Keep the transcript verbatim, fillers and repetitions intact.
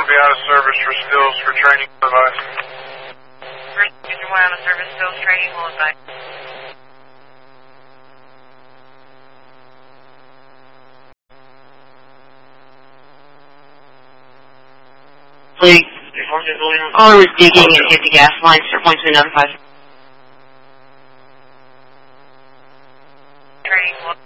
will be out of service for stills for training advice. First user one out of service, stills training will advise. Please. Caller was digging and hit the gas line. Start points to another five. Training will